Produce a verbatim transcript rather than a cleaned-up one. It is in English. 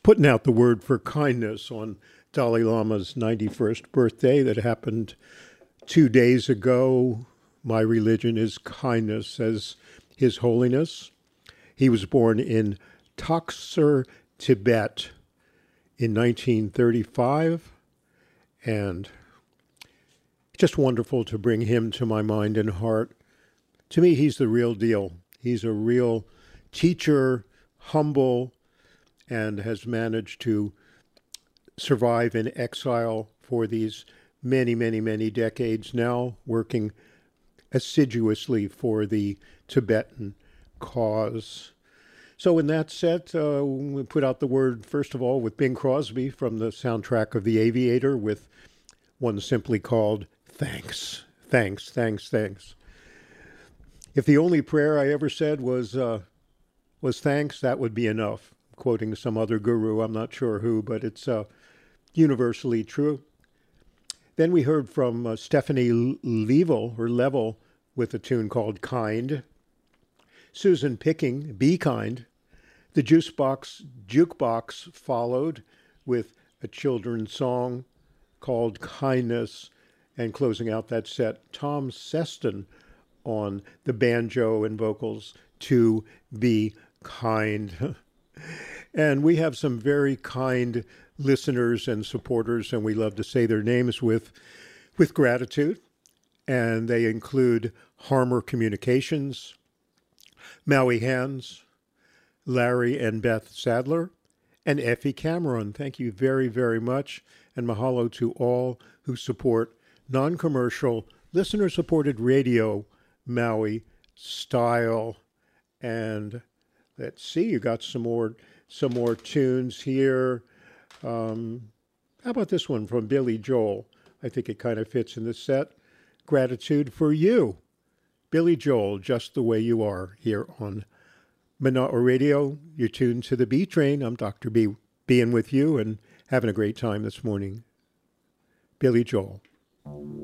putting out the word for kindness on Dalai Lama's ninety-first birthday that happened two days ago. My religion is kindness, says His Holiness. He was born in Taksar, Tibet in nineteen thirty-five, and just wonderful to bring him to my mind and heart. To me, he's the real deal. He's a real teacher, humble, and has managed to survive in exile for these many, many, many decades now, working assiduously for the Tibetan cause. So in that set, uh, we put out the word, first of all, with Bing Crosby from the soundtrack of The Aviator, with one simply called Thanks, Thanks, Thanks, Thanks. If the only prayer I ever said was uh, was thanks, that would be enough. Quoting some other guru, I'm not sure who, but it's uh, universally true. Then we heard from uh, Stephanie Level, or Level, with a tune called Kind. Susan Picking, Be Kind. The Juicebox Jukebox followed with a children's song called Kindness. And closing out that set, Tom Seston on the banjo and vocals, To Be Kind. And we have some very kind listeners and supporters, and we love to say their names with, with gratitude. And they include Harmer Communications, Maui Hands, Larry and Beth Sadler, and Effie Cameron. Thank you very, very much. And mahalo to all who support non-commercial, listener-supported radio, Maui style. And let's see, you got some more some more tunes here. Um, how about this one from Billy Joel? I think it kind of fits in the set. Gratitude for You. Billy Joel, Just the Way You Are, here on Mana'a Radio. You're tuned to the B Train. I'm Doctor B, being with you and having a great time this morning. Billy Joel.